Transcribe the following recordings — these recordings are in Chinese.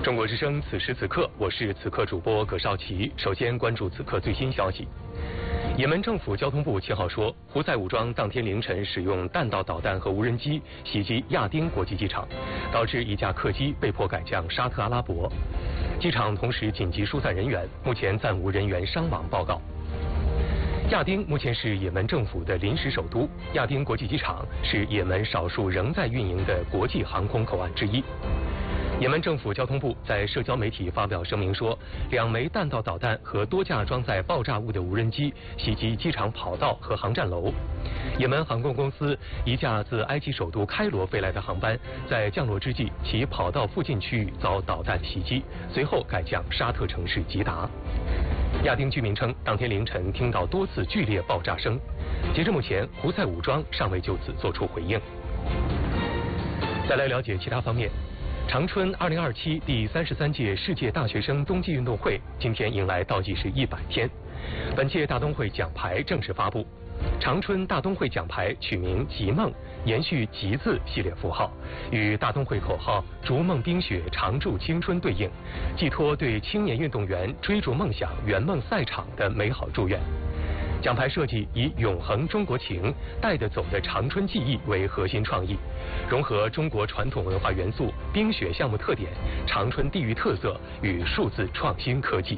中国之声，此时此刻，我是此刻主播葛绍奇。首先关注此刻最新消息。也门政府交通部7号说，胡塞武装当天凌晨使用弹道导弹和无人机袭击亚丁国际机场，导致一架客机被迫改降沙特阿拉伯。机场同时紧急疏散人员，目前暂无人员伤亡报告。亚丁目前是也门政府的临时首都，亚丁国际机场是也门少数仍在运营的国际航空口岸之一。也门政府交通部在社交媒体发表声明说，2枚弹道导弹和多架装载爆炸物的无人机袭击机场跑道和航站楼。也门航空公司一架自埃及首都开罗飞来的航班在降落之际，其跑道附近区域遭导弹袭击，随后改降沙特城市吉达。亚丁居民称，当天凌晨听到多次剧烈爆炸声。截至目前，胡塞武装尚未就此作出回应。再来了解其他方面。长春2027第33届世界大学生冬季运动会今天迎来倒计时100天。本届大冬会奖牌正式发布，长春大冬会奖牌取名“极梦”，延续“极”字系列符号，与大冬会口号“逐梦冰雪，常驻青春”对应，寄托对青年运动员追逐梦想、圆梦赛场的美好祝愿。奖牌设计以永恒中国情、带得走的长春记忆为核心创意，融合中国传统文化元素、冰雪项目特点、长春地域特色与数字创新科技。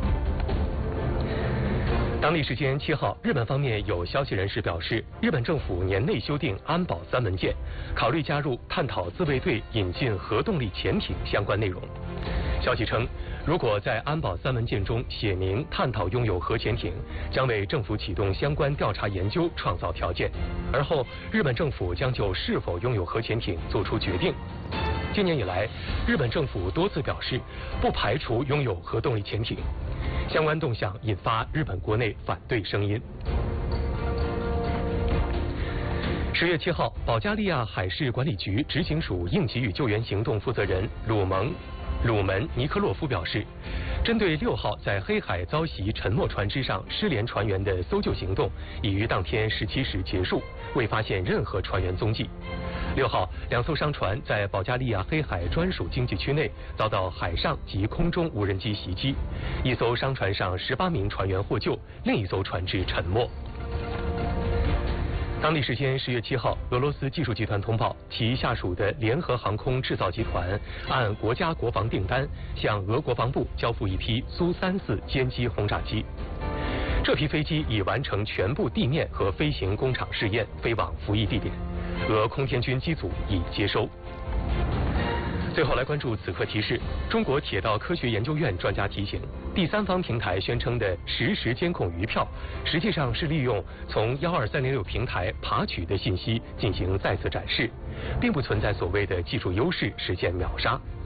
当地时间7号，日本方面有消息人士表示，日本政府年内修订安保3文件，考虑加入探讨自卫队引进核动力潜艇相关内容。消息称，如果在安保3文件中写明探讨拥有核潜艇，将为政府启动相关调查研究创造条件，而后日本政府将就是否拥有核潜艇做出决定。今年以来，日本政府多次表示不排除拥有核动力潜艇，相关动向引发日本国内反对声音。10月7号，保加利亚海事管理局执行署应急与救援行动负责人鲁门尼科洛夫表示，针对6号在黑海遭袭沉没船只上失联船员的搜救行动已于当天17时结束，未发现任何船员踪迹。6号，2艘商船在保加利亚黑海专属经济区内遭到海上及空中无人机袭击，1艘商船上18名船员获救，另1艘船只沉没。当地时间10月7号，俄罗斯技术集团通报，其下属的联合航空制造集团按国家国防订单向俄国防部交付一批苏34歼击轰炸机。这批飞机已完成全部地面和飞行工厂试验，飞往服役地点。俄空天军机组已接收。最后来关注此刻提示：中国铁道科学研究院专家提醒，第三方平台宣称的实时监控余票，实际上是利用从12306平台爬取的信息进行再次展示，并不存在所谓的技术优势实现秒杀。